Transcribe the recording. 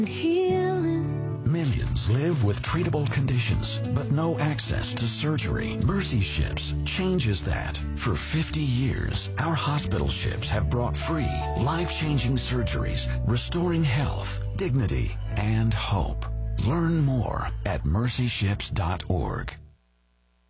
healing. Millions live with treatable conditions, but no access to surgery. Mercy Ships changes that. For 50 years, our hospital ships have brought free, life-changing surgeries, restoring health, dignity, and hope. Learn more at mercyships.org.